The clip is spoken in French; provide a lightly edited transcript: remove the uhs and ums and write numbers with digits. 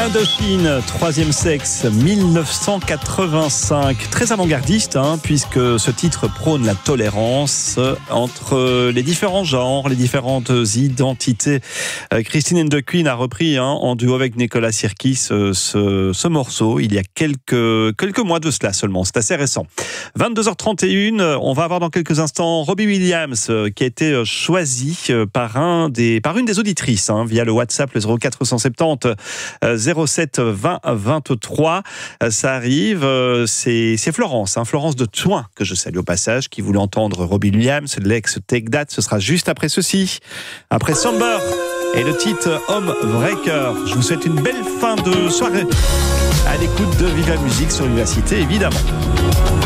Indochine, troisième sexe, 1985. Très avant-gardiste, puisque ce titre prône la tolérance entre les différents genres, les différentes identités. Christine and the Queen a repris en duo avec Nicolas Sirkis ce morceau il y a quelques mois de cela seulement. C'est assez récent. 22h31, on va avoir dans quelques instants Robbie Williams qui a été choisi par une des auditrices via le WhatsApp, le 0470 07 20 23. Ça arrive, c'est Florence, Florence de Thoin, que je salue au passage, qui voulait entendre Robbie Williams, l'ex Take That. Ce sera juste après ceci, après Somber et le titre Home Breaker. Je vous souhaite une belle fin de soirée à l'écoute de Viva Musique sur Vivacité, évidemment.